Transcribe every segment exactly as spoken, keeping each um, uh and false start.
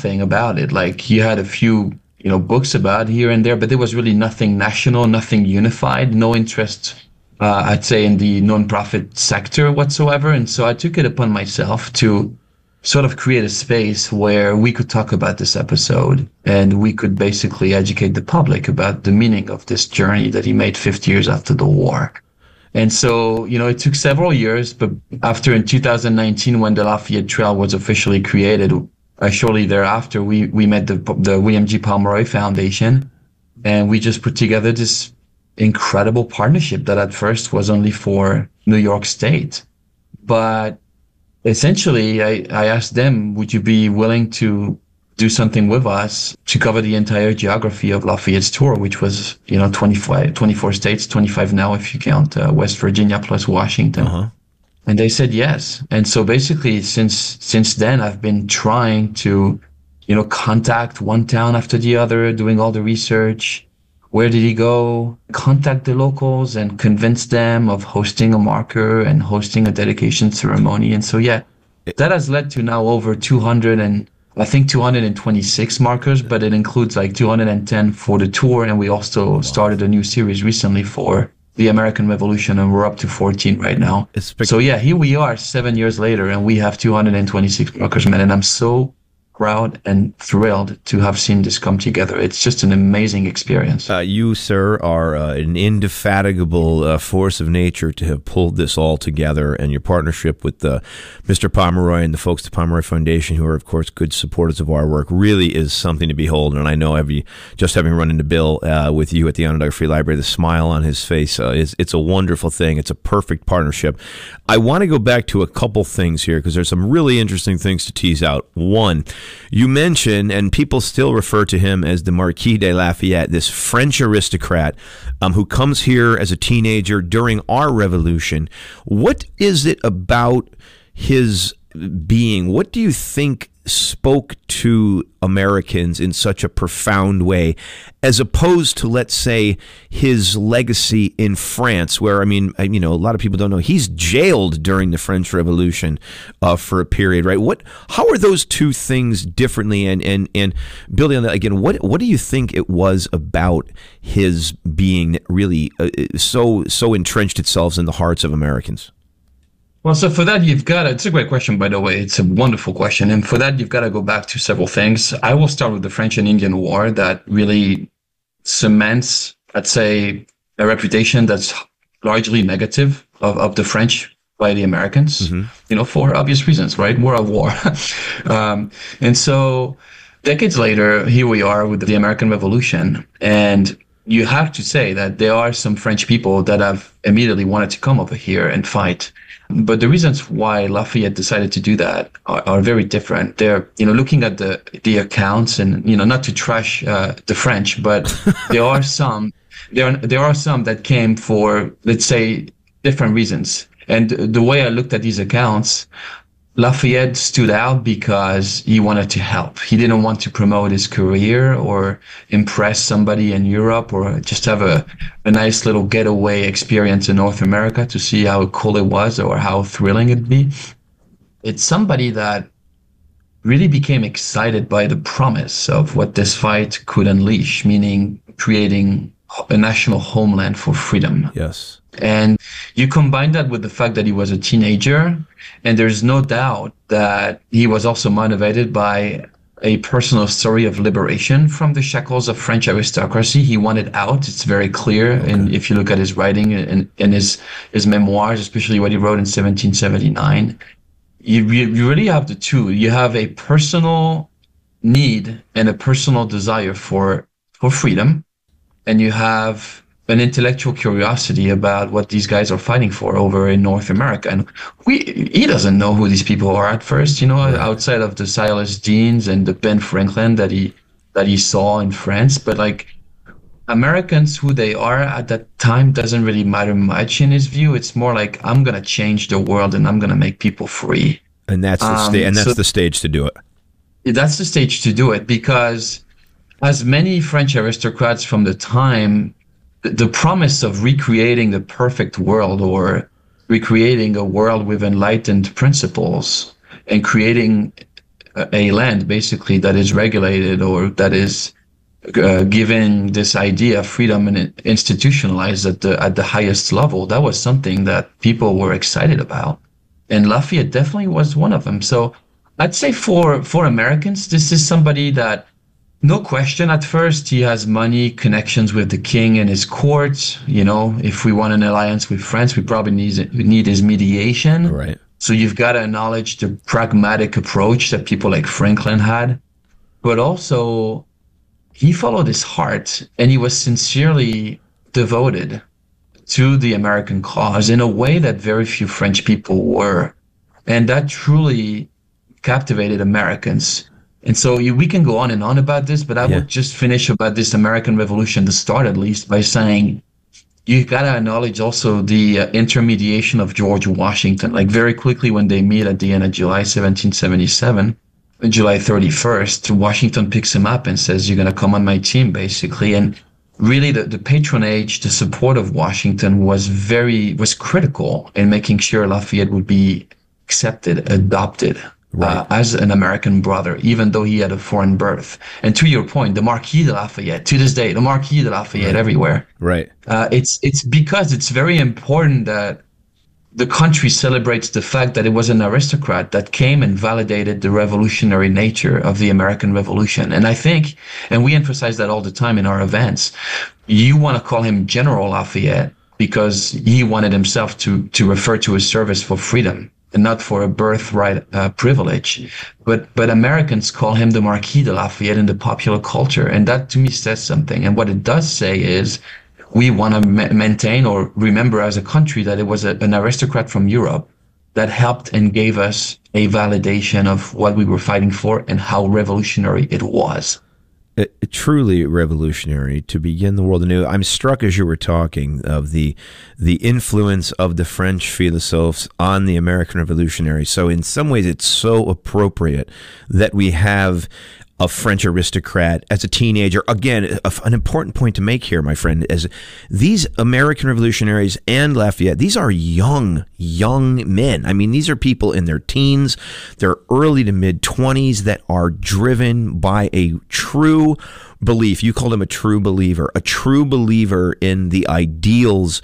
nothing about it. Like you had a few, you know, books about it here and there, but there was really nothing national, nothing unified, no interest, uh, I'd say, in the nonprofit sector whatsoever. And so I took it upon myself to sort of create a space where we could talk about this episode and we could basically educate the public about the meaning of this journey that he made fifty years after the war. And so, you know, it took several years, but after in two thousand nineteen, when the Lafayette Trail was officially created, uh, shortly thereafter, we, we met the, the William G. Pomeroy Foundation, and we just put together this incredible partnership that at first was only for New York State. But essentially, I, I asked them, would you be willing to do something with us to cover the entire geography of Lafayette's tour, which was, you know, twenty-five, twenty-four states, twenty-five now if you count uh, West Virginia plus Washington. Uh-huh. And they said yes. And so basically, since since then, I've been trying to, you know, contact one town after the other, doing all the research. Where did he go? Contact the locals and convince them of hosting a marker and hosting a dedication ceremony. And so, yeah, that has led to now over two hundred and I think two hundred twenty-six markers, but it includes like two hundred ten for the tour. And we also started a new series recently for the American Revolution, and we're up to fourteen right now. So yeah, here we are seven years later, and we have two hundred twenty-six markers, man. And I'm so proud and thrilled to have seen this come together. It's just an amazing experience. Uh, you, sir, are uh, an indefatigable uh, force of nature to have pulled this all together, and your partnership with uh, Mister Pomeroy and the folks at the Pomeroy Foundation, who are, of course, good supporters of our work, really is something to behold. And I know every, just having run into Bill uh, with you at the Onondaga Free Library, the smile on his face, uh, is it's a wonderful thing. It's a perfect partnership. I want to go back to a couple things here because there's some really interesting things to tease out. One, you mentioned, and people still refer to him as the Marquis de Lafayette, this French aristocrat um, who comes here as a teenager during our revolution. What is it about his being? What do you think spoke to Americans in such a profound way, as opposed to, let's say, his legacy in France, where, I mean, you know, a lot of people don't know, he's jailed during the French Revolution uh, for a period, right? What, how are those two things differently? And, and, and building on that, again, what, what do you think it was about his being that really uh, so, so entrenched itself in the hearts of Americans? Well, so for that, you've got to, it's a great question, by the way. It's a wonderful question. And for that, you've got to go back to several things. I will start with the French and Indian War that really cements, I'd say, a reputation that's largely negative of, of the French by the Americans, mm-hmm. you know, for obvious reasons, right? War of war. um, and so decades later, here we are with the American Revolution. And you have to say that there are some French people that have immediately wanted to come over here and fight. But the reasons why Lafayette decided to do that are, are very different. They're, you know, looking at the the accounts, and, you know, not to trash uh, the French, but there are some, there are, there are some that came for, let's say, different reasons. And the way I looked at these accounts, Lafayette stood out because he wanted to help. He didn't want to promote his career or impress somebody in Europe or just have a, a nice little getaway experience in North America to see how cool it was or how thrilling it'd be. It's somebody that really became excited by the promise of what this fight could unleash, meaning creating a national homeland for freedom. Yes. And you combine that with the fact that he was a teenager, and there's no doubt that he was also motivated by a personal story of liberation from the shackles of French aristocracy. He wanted out. It's very clear. Okay. And if you look at his writing and, and his, his memoirs, especially what he wrote in seventeen seventy-nine, you, you really have the two. You have a personal need and a personal desire for, for freedom, and you have an intellectual curiosity about what these guys are fighting for over in North America. And we, he doesn't know who these people are at first, you know, outside of the Silas Deans and the Ben Franklin that he, that he saw in France. But like, Americans, who they are at that time doesn't really matter much in his view. It's more like, I'm going to change the world and I'm going to make people free. And that's the, sta- um, and that's so the stage to do it. That's the stage to do it, because as many French aristocrats from the time, the promise of recreating the perfect world, or recreating a world with enlightened principles and creating a, a land basically that is regulated or that is uh, given this idea of freedom and institutionalized at the at the highest level, that was something that people were excited about. And Lafayette definitely was one of them. So I'd say for for Americans, this is somebody that, no question, at first, he has money, connections with the king and his court. You know, if we want an alliance with France, we probably need, need his mediation. Right. So you've got to acknowledge the pragmatic approach that people like Franklin had. But also, he followed his heart, and he was sincerely devoted to the American cause in a way that very few French people were. And that truly captivated Americans. And so we can go on and on about this, but I yeah. would just finish about this American Revolution, the start at least, by saying you got to acknowledge also the uh, intermediation of George Washington. Like very quickly when they meet at the end of July seventeen seventy-seven, July thirty-first, Washington picks him up and says, you're going to come on my team, basically. And really the, the patronage, the support of Washington was very, was critical in making sure Lafayette would be accepted, adopted. Right. Uh, as an American brother, even though he had a foreign birth. And to your point, the Marquis de Lafayette, to this day, the Marquis de Lafayette right. everywhere. Right. Uh, it's it's because it's very important that the country celebrates the fact that it was an aristocrat that came and validated the revolutionary nature of the American Revolution. And I think, and we emphasize that all the time in our events, you want to call him General Lafayette because he wanted himself to to refer to his service for freedom and not for a birthright uh, privilege. But but Americans call him the Marquis de Lafayette in the popular culture. And that to me says something. And what it does say is we want to ma- maintain or remember as a country that it was a, an aristocrat from Europe that helped and gave us a validation of what we were fighting for and how revolutionary it was. It, it truly revolutionary to begin the world anew. I'm struck as you were talking of the the influence of the French philosophes on the American Revolutionary. So in some ways, it's so appropriate that we have a French aristocrat as a teenager. Again, a, an important point to make here, my friend, is these American revolutionaries and Lafayette, these are young, young men. I mean, these are people in their teens, their early to mid twenties that are driven by a true belief. You called him a true believer, a true believer in the ideals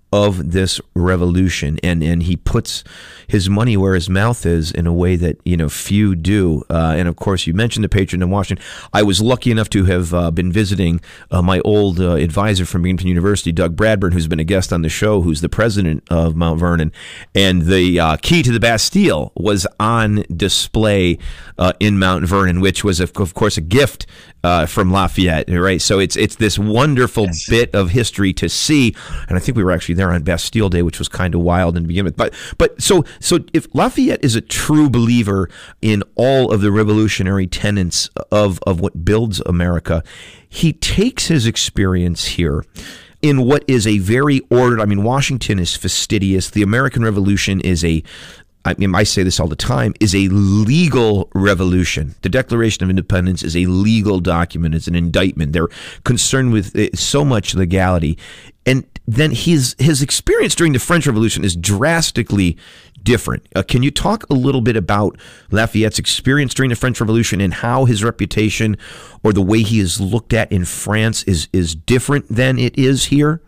of this revolution, and and he puts his money where his mouth is in a way that, you know, few do. Uh, and of course, you mentioned the patron in Washington. I was lucky enough to have uh, been visiting uh, my old uh, advisor from Binghamton University, Doug Bradburn, who's been a guest on the show, who's the president of Mount Vernon. And the uh, key to the Bastille was on display uh, in Mount Vernon, which was, of, of course, a gift uh, from Lafayette. Right, so it's it's this wonderful yes. bit of history to see. And I think we were actually there on Bastille Day, which was kind of wild in the beginning. But but so. So if Lafayette is a true believer in all of the revolutionary tenets of, of what builds America, he takes his experience here in what is a very ordered, I mean, Washington is fastidious. The American Revolution is a, I mean, I say this all the time, is a legal revolution. The Declaration of Independence is a legal document. It's an indictment. They're concerned with so much legality. And then his his experience during the French Revolution is drastically different. Uh, can you talk a little bit about Lafayette's experience during the French Revolution and how his reputation or the way he is looked at in France is, is different than it is here?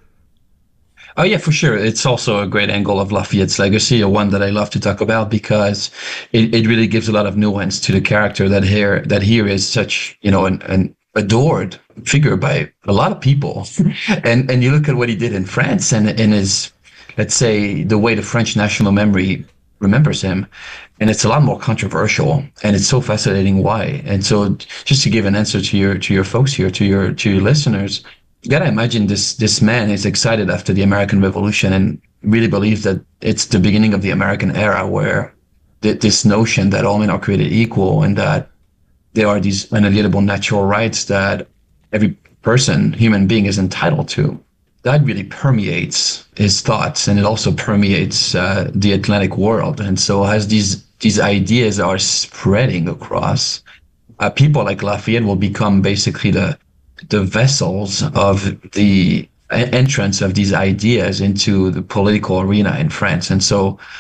Oh, yeah, for sure. It's also a great angle of Lafayette's legacy, or one that I love to talk about because it, it really gives a lot of nuance to the character that here, that here is such, you know, an, an adored figure by a lot of people. and and you look at what he did in France and in his, let's say, the way the French national memory remembers him, and it's a lot more controversial, and it's so fascinating why. And so just to give an answer to your to your folks here, to your to your listeners, you gotta imagine this this man is excited after the American Revolution and really believes that it's the beginning of the American era, where th- this notion that all men are created equal and that there are these unalienable natural rights that every person, human being, is entitled to. That really permeates his thoughts, and it also permeates uh, the Atlantic world. And so as these these ideas are spreading across, uh, people like Lafayette will become basically the the vessels of the entrance of these ideas into the political arena in France. And so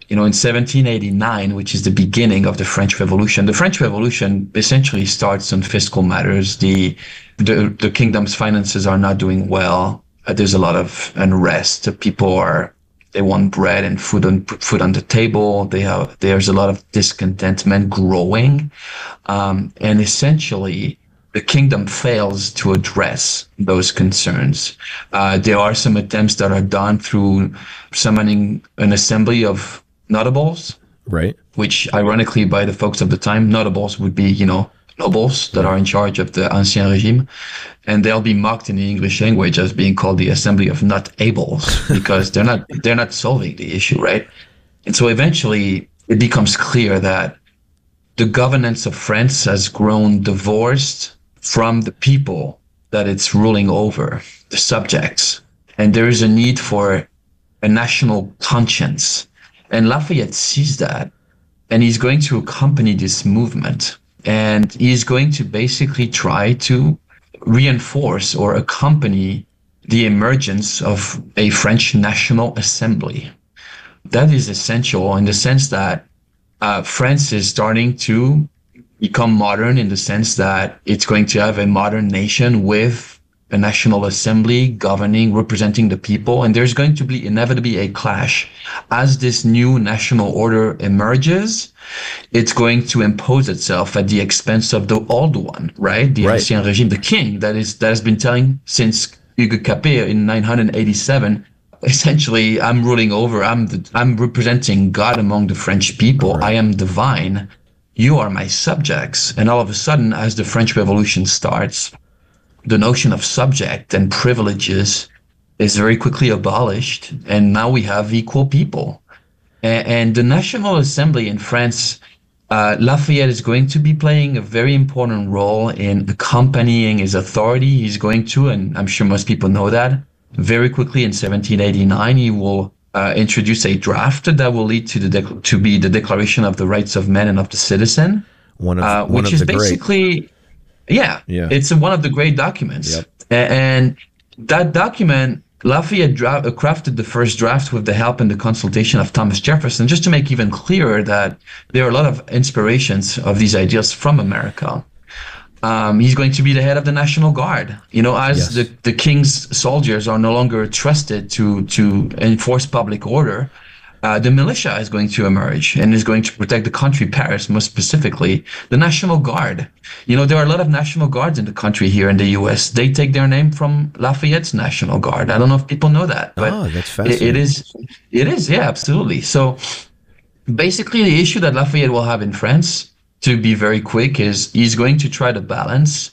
you know, in seventeen eighty-nine, which is the beginning of the French Revolution. The French Revolution essentially starts on fiscal matters. The the, the kingdom's finances are not doing well. Uh, there's a lot of unrest. People are they want bread and food and put food on the table. They have there's a lot of discontentment growing, um, and essentially the kingdom fails to address those concerns. Uh, there are some attempts that are done through summoning an assembly of notables, right? Which, ironically, by the folks of the time, notables would be, you know, nobles that are in charge of the Ancien Régime, and they'll be mocked in the English language as being called the Assembly of Not-Ables because they're not they're not solving the issue, right? And so eventually, it becomes clear that the governance of France has grown divorced from the people that it's ruling over, the subjects. And there is a need for a national conscience. And Lafayette sees that, and he's going to accompany this movement. And he's going to basically try to reinforce or accompany the emergence of a French National Assembly. That is essential in the sense that uh, France is starting to become modern in the sense that it's going to have a modern nation with a national assembly governing, representing the people. And there's going to be inevitably a clash. As this new national order emerges, it's going to impose itself at the expense of the old one, right? The right. Ancien Régime, the king that is that has been telling since Hugues Capet in nine hundred eighty-seven, essentially, I'm ruling over, I'm the, I'm representing God among the French people. Right. I am divine. You are my subjects. And all of a sudden, as the French Revolution starts, the notion of subject and privileges is very quickly abolished. And now we have equal people. And, and the National Assembly in France, uh, Lafayette is going to be playing a very important role in accompanying his authority. He's going to, and I'm sure most people know that, very quickly in seventeen eighty-nine, he will Uh, introduce a draft that will lead to the dec- to be the Declaration of the Rights of Man and of the Citizen, one of uh, one which of is the basically, great. yeah, yeah, it's one of the great documents. Yep. A- and that document, Lafayette dra- uh, crafted the first draft with the help and the consultation of Thomas Jefferson, just to make even clearer that there are a lot of inspirations of these ideas from America. Um, he's going to be the head of the National Guard. You know, as yes. the, the king's soldiers are no longer trusted to, to enforce public order, uh, the militia is going to emerge and is going to protect the country, Paris, most specifically, the National Guard. You know, there are a lot of National Guards in the country here in the U S. They take their name from Lafayette's National Guard. I don't know if people know that, but oh, that's fascinating. It, it is, it is, yeah, absolutely. So basically the issue that Lafayette will have in France, to be very quick, is he's going to try to balance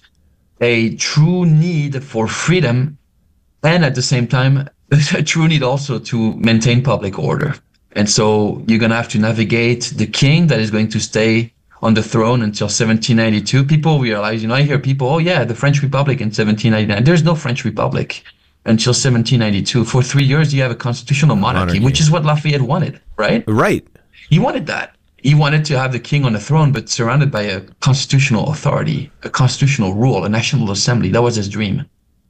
a true need for freedom and at the same time a true need also to maintain public order. And so you're going to have to navigate the king that is going to stay on the throne until seventeen ninety-two. People realize, you know, I hear people, oh yeah, the French Republic in seventeen ninety-nine. There's no French Republic until seventeen ninety-two. For three years, you have a constitutional monarchy, monarchy, which is what Lafayette wanted, right? Right. He wanted that. He wanted to have the king on the throne, but surrounded by a constitutional authority, a constitutional rule, a national assembly. That was his dream.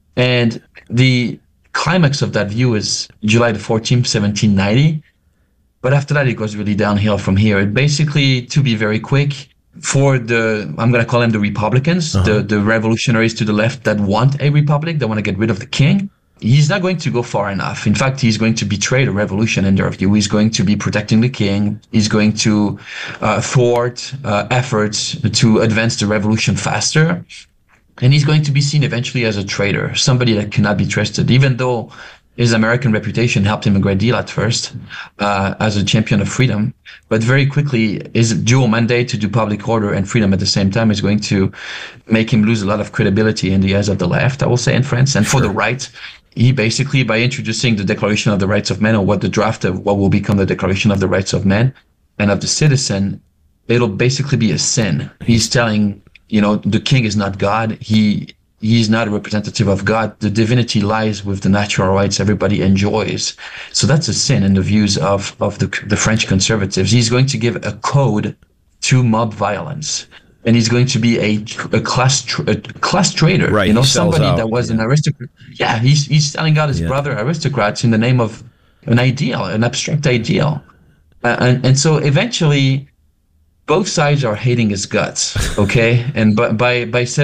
And the climax of that view is July the fourteenth, seventeen ninety. But after that, it goes really downhill from here. It basically, to be very quick, for the, I'm going to call them the Republicans, uh-huh. the, the revolutionaries to the left that want a republic, that want to get rid of the king, he's not going to go far enough. In fact, he's going to betray the revolution in their view. He's going to be protecting the king. He's going to uh, thwart uh, efforts to advance the revolution faster. And he's going to be seen eventually as a traitor, somebody that cannot be trusted, even though his American reputation helped him a great deal at first uh, as a champion of freedom. But very quickly, his dual mandate to do public order and freedom at the same time is going to make him lose a lot of credibility in the eyes of the left, I will say, in France. And Sure. for the right, he basically, by introducing the Declaration of the Rights of Man, or what the draft of what will become the Declaration of the Rights of Man and of the Citizen, it'll basically be a sin. He's telling, you know, the king is not God. He he's not a representative of God. The divinity lies with the natural rights everybody enjoys. So that's a sin in the views of, of the, the French conservatives. He's going to give a code to mob violence. And he's going to be a, a class tra- a class traitor, right, you know, he sells somebody out, that was yeah. an aristocrat. Yeah, he's he's selling out his Yeah. brother aristocrats in the name of an ideal, an abstract ideal. and and so eventually both sides are hating his guts. Okay, and by by by